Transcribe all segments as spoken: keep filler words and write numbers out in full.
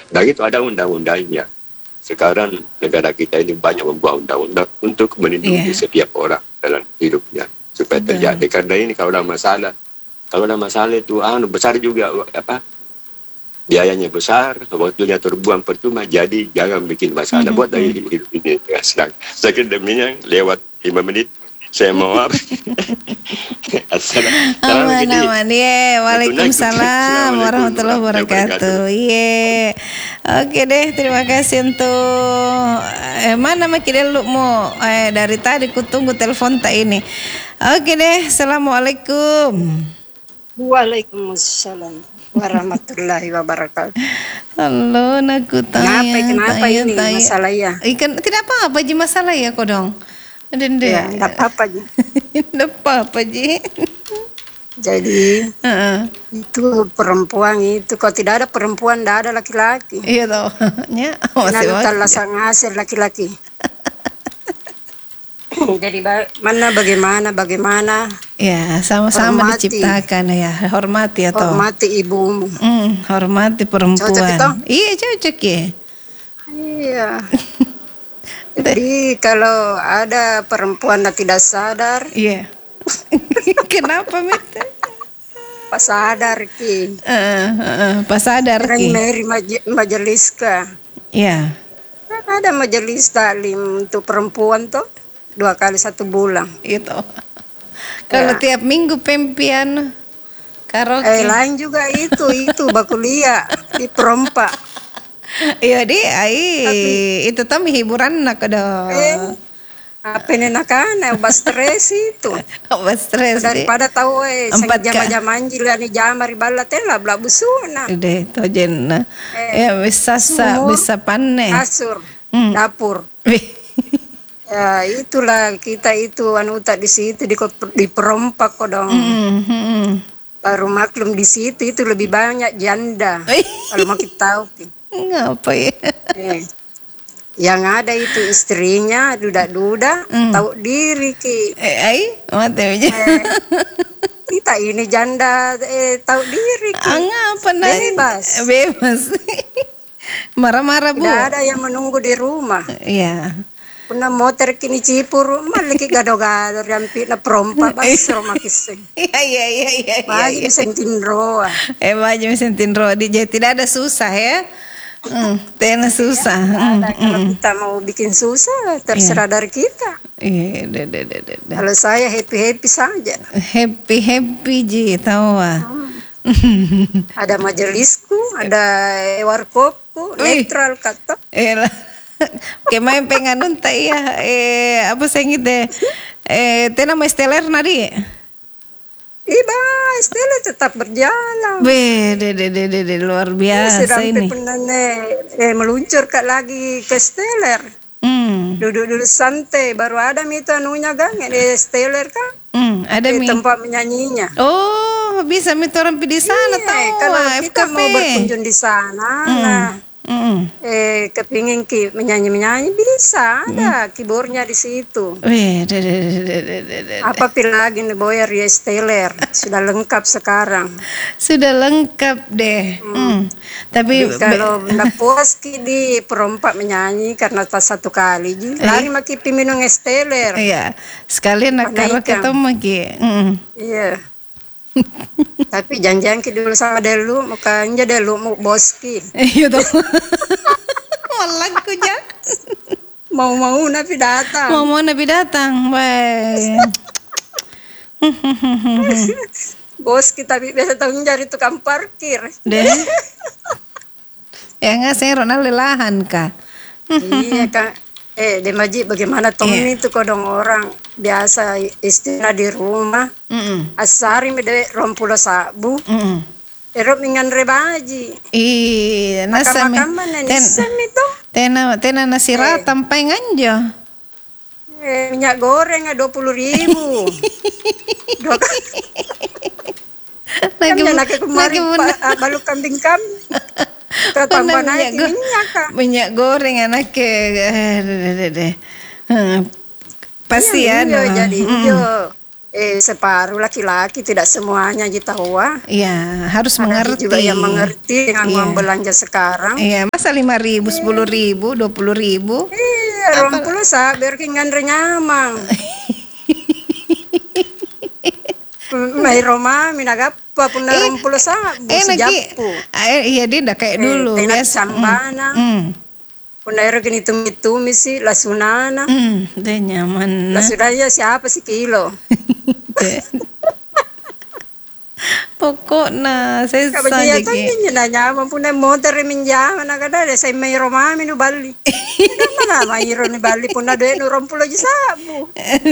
Dan itu ada undang-undangnya. Sekarang negara kita ini banyak membuat undang-undang untuk melindungi yeah. setiap orang dalam hidupnya supaya terjadi. Yeah. Karena ini kalau ada masalah, kalau ada masalah itu anu besar juga apa? Biayanya besar, waktunya terbuang percuma. Jadi jangan bikin masalah mm-hmm. buat dari hidup ini ya, sedang. Saya kira demikian lewat lima menit. Saya mohon. Aman aman ya. Waalaikumsalam warahmatullahi wabarakatuh. Iya. Oke deh, terima kasih untuk eh, mana makanya lu mau eh, dari tadi ku tunggu telepon tak ini. Oke deh, assalamualaikum. Waalaikumsalam warahmatullahi wabarakatuh. Halo, aku tanya. Kenapa kenapa tanya, ini tanya. Masalah ya? Ikan tidak apa-apa ji masalah ya kok dong. Dende. Ya, enggak apa-apa, Ji. Enggak apa-apa, Ji. Jadi, uh-uh. itu perempuan itu kalau tidak ada perempuan, tidak ada laki-laki. Iya toh. Ya, masih masih ngasih laki-laki. Jadi mana bagaimana bagaimana? Ya, sama-sama hormati. Diciptakan ya. Hormati ya toh. Hormati ibumu. Hmm, hormati perempuan. Cocok itu? Iya, cocok ya. Iya. Jadi kalau ada perempuan yang tidak sadar, iya. Yeah. Kenapa Mita? Pas sadar ki. Uh, uh, uh, pas sadar ki. Mary maj- majelis ka. Iya. Yeah. Ada majelis taklim untuk perempuan tuh dua kali satu bulan. Itu. Kalau ya. Tiap minggu pempian karaoke. Eh lain juga itu itu bakuliah di perompak. Iya di, ai itu tuh hiburan nak ada. Eh, apa nih nak anak, obat stres itu. Obat stres. Daripada tahu eh, sang jam-jam anjil ni jamari balat lah belah busuna. Deh, to jen. Ya bisa sa, bisa panne. Kasur, hmm. dapur. Ya itulah kita itu anu tak di situ di di perompak kok dong. Mm, mm. Baru maklum di situ itu lebih banyak janda. Kalau mau kita tahu. Ngapa ya? Eh, yang ada itu istrinya duda-duda mm. tahu diri ki. Eh, ai, mati aja. Eh, kita ini janda eh tahu diri ki. Ngapa nah? Bebas. Bebas. Marah-marah Bu. Tidak ada yang menunggu di rumah. Iya. Puna motor kini cipur maliki gado-gado rampi na prompa basro makising. Iya iya iya iya. Bagi sentin roa. Eh bagi sentin roa di jadi tidak ada susah ya. Hmm, tena susah. Hmm, kalau hmm. kita mau bikin susah terserah yeah. dari kita. Iya, deh deh deh deh. Kalau saya happy happy saja. Happy happy ji tahu ah. Hmm. Ada majelisku, ada warkopku, netral kata. Eh lah. Kemain penganun tak ya eh apa sengit deh eh tena mau steller nadi iba steller tetap berjalan be de de de de, de luar biasa ya, ini eh meluncur ke lagi ke steller hmm. duduk-duduk santai baru ada itu anunya kan di steller kan hmm, ada di tempat menyanyinya oh bisa itu orang di sana iya, tahu kalau F K P. Kita mau berkunjung di sana hmm. nah Mm. Eh kepingin ki menyanyi-menyanyi bisa ada mm. keyboardnya di situ. Wih, de, de, de, de, de, de. Apa lagi nih boyar ya steller sudah lengkap sekarang. Sudah lengkap deh. Mm. Mm. Tapi jadi, kalau ndak puas ki di perompak menyanyi karena tak satu kali ji lari maki piminung steller. Iya. Sekalian nak karo ketemu ki. Mm. Iya. Tapi janjian ki dulu sama delu makanya delu mau boski. Iya toh. Malah ku ja. Mau-mau nabi datang. Mau-mau nabi datang. Baik. Boski tapi biasa tahu cari tukang parkir. Deh. Ya nggak saya Ronald lelahan kak. Iya kak. Eh, di Maji bagaimana Tom yeah. itu kodong orang biasa istirahat di rumah. Mm-mm. Asari mede rompulo sabu. Mm-mm. Ero mingan rebaji. Ih, nasa mi. Ten, itu. Tena tena nasi eh. Tampai nganja. Eh, minyak goreng dua puluh ribu. Dua kali. Lagi lagi kemarin baluk kambing kambing. Tambah naik minyak, minyak kak. Minyak goreng anak ke hmm, pasti ya no. Jadi hmm. Eh, separuh laki-laki, tidak semuanya kita tahu. Iya, harus Ada mengerti. juga yang mengerti dengan Iya. uang belanja sekarang. Iya, masa lima ribu, sepuluh ribu, dua puluh ribu. Iya, orang puluh sabar kingan renyamang. May Roma minagapa pun na Eh, rompulo sa bu Eh, si lagi, Japu. eh, iya dia udah kayak dulu. Eh, Biasa. sambana. Hmm. Pun na ero ginitum-itumi si lasunana. Hmm, dia nyaman. Lasunaya siapa si Kilo? Pokoknya saya Kabajaya saja kan niya na nyaman pun na motor minjaman na kada sa may Roma minu bali. Mana mayro ni bali pun na do no rompulo ji sabu.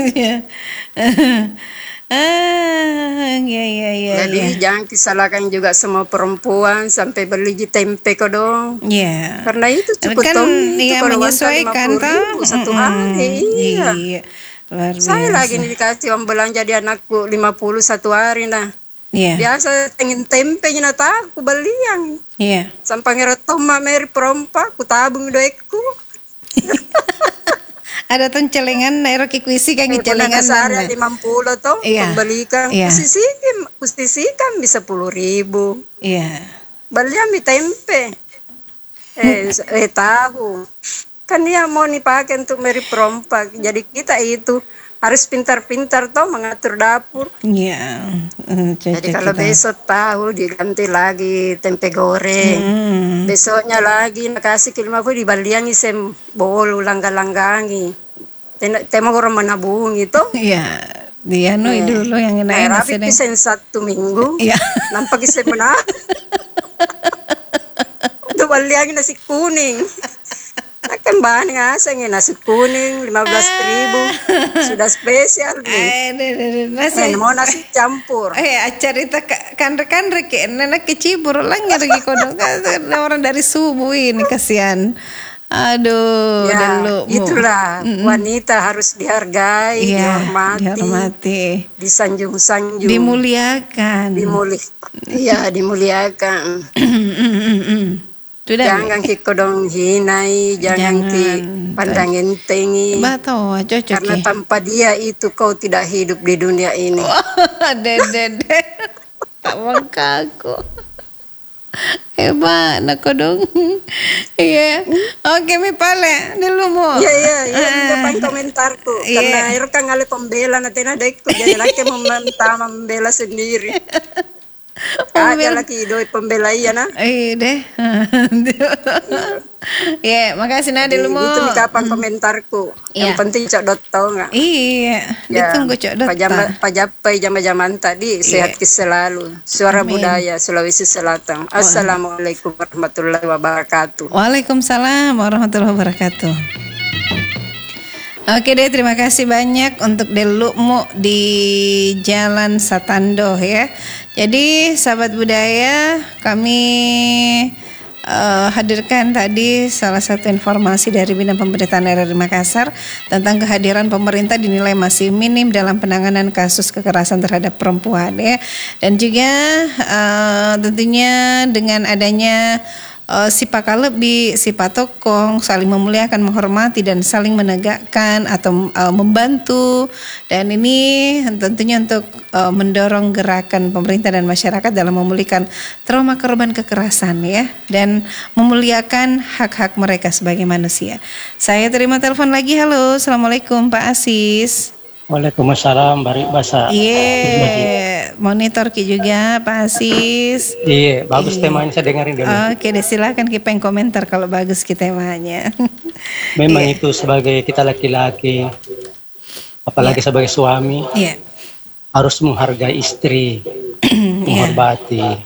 Ah, ya ya ya. Jadi jangan disalahkan juga semua perempuan sampai beli di tempe ko dong. Ya. Karena itu cukup Kan dong, itu ya kalau menyesuaikan wanita lima puluh ribu toh. satu Mm-mm. hari. Iya. Iya. Luar Saya biasa. lagi nih dikasih uang belanja di anakku lima puluh satu hari nah. Iya. Biasa pengen tempe nya nata aku beli yang Iya. sampai ngeretom meri perompa ku tabung doekku. Ada tuh celengan nairo kikuisi kan celengan sehari lima puluh toh Iya. pembelikan. Iya. Kusisikan, kusisikan bisa sepuluh ribu. Iya. Beli mi tempe. Eh, eh tahu. Kan dia mau dipakai untuk meri perompak. Jadi kita itu harus pintar-pintar toh mengatur dapur. Iya. Eh, Jadi cocok kalau kita. besok tahu diganti lagi tempe goreng. Hmm. Besoknya lagi nakasih ke lima puluh dibaliangi sem bolu langgang-langgangi. Tema orang menabung itu. Iya. Dia nu Eh, dulu yang Nah, enak-enak rapi sih deh. pisen satu minggu. Iya. Nampak isi menang. Itu baliangi nasi kuning. Akan bahan ngaseng nasi kuning lima belas ribu. Sudah spesial nih. Eh, deh, deh, deh. Nasi. Eh, mau nasi campur. Eh, acarita kan rek nenek kecibur lah lagi kodok orang dari subuh ini kasihan. Aduh, Ya, dulu. itulah wanita harus dihargai, Iya, dihormati, dihormati, disanjung-sanjung, dimuliakan. dimuli, iya dimuliakan. Sudah. Jangan ki kodong hinai, jangan, Jangan. ki pandang entengi. Bato, cocok Karena ya. tanpa dia itu kau tidak hidup di dunia ini. Dede, dede. Tak mengkaku. Hebat, nak dong. Iya. Oke, mi pale. Dulu mo. Iya, iya, iya. Depan komentarku. Iya. Karena akhirnya kan ngale pembela nanti nadekku. Jadi laki membela membela sendiri. Ada lagi doi pembela iya nah. Iya deh. Ya, makasih nah dulu mo. Itu nih kapan komentarku. Yang Iya. penting cok dot tau nggak? Iya, ditunggu cok dot. Pajapai jama-jaman tadi sehat Iya. ki selalu. Suara Amin. budaya Sulawesi Selatan. Assalamualaikum warahmatullahi wabarakatuh. Waalaikumsalam warahmatullahi wabarakatuh. Oke deh, terima kasih banyak untuk Delukmu di Jalan Satando ya. Jadi sahabat budaya, kami uh, hadirkan tadi salah satu informasi dari Bidang Pemberitaan R R I Makassar tentang kehadiran pemerintah dinilai masih minim dalam penanganan kasus kekerasan terhadap perempuan ya. Dan juga uh, tentunya dengan adanya Uh, sifat kalebi, sifat tokong, saling memuliakan, menghormati dan saling menegakkan atau uh, membantu. Dan ini tentunya untuk uh, mendorong gerakan pemerintah dan masyarakat dalam memulihkan trauma korban kekerasan ya, dan memuliakan hak-hak mereka sebagai manusia. Saya terima telepon lagi. Halo, assalamualaikum Pak Asis. Waalaikumsalam, Bari Basa. Iya, monitor Ki juga Pak Asis. Iya, bagus Iya. temanya, saya dengerin dulu. Oke deh, silakan kita pengen komentar kalau bagus kita temanya. Memang Iya. itu sebagai kita laki-laki, apalagi sebagai suami, Iya. harus menghargai istri, Iya. menghormati.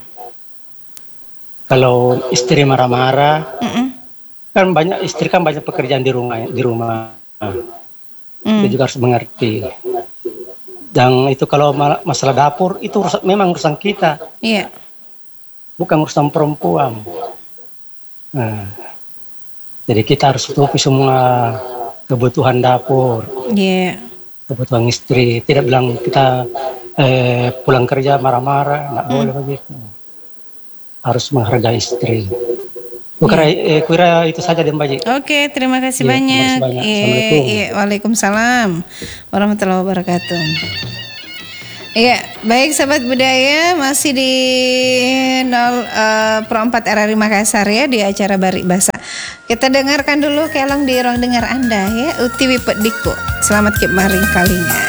Kalau istri marah-marah, Mm-mm. kan banyak istri kan banyak pekerjaan di rumah, di rumah. Mm. Dia juga harus mengerti. Dan itu kalau ma- masalah dapur itu urusan, memang urusan kita, Iya. bukan urusan perempuan. Nah, jadi kita harus tutupi semua kebutuhan dapur, Iya. kebutuhan istri. Tidak bilang kita eh, pulang kerja marah-marah, nggak boleh begitu. Harus menghargai istri. Kukira, eh, kira itu saja Den Baji. Oke, terima kasih Iya, terima kasih banyak. banyak. Iya, Assalamualaikum. iya, waalaikumsalam warahmatullahi wabarakatuh. Iya, baik sahabat budaya, masih di nol empat R R I Makassar ya, di acara Barik Basa. Kita dengarkan dulu kelong di ruang dengar Anda ya, Uti Wipet Diko. Selamat kip maring kalinya.